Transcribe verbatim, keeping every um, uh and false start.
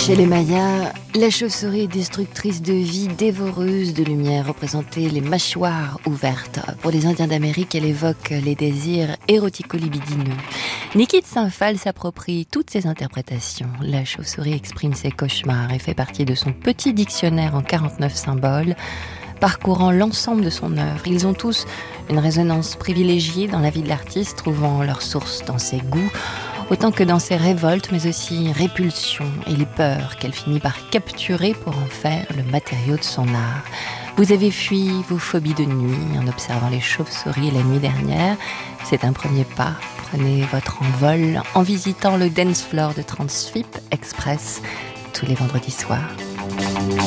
Chez les Mayas, la chauve-souris est destructrice de vie, dévoreuse de lumière, représentait les mâchoires ouvertes. Pour les Indiens d'Amérique, elle évoque les désirs érotico-libidineux. Niki de Saint-Phalle s'approprie toutes ces interprétations. La chauve-souris exprime ses cauchemars et fait partie de son petit dictionnaire en quarante-neuf symboles, parcourant l'ensemble de son œuvre. Ils ont tous une résonance privilégiée dans la vie de l'artiste, trouvant leur source dans ses goûts, autant que dans ses révoltes, mais aussi répulsions et les peurs qu'elle finit par capturer pour en faire le matériau de son art. Vous avez fui vos phobies de nuit en observant les chauves-souris la nuit dernière. C'est un premier pas. Prenez votre envol en visitant le dance floor de Transfip Express tous les vendredis soirs.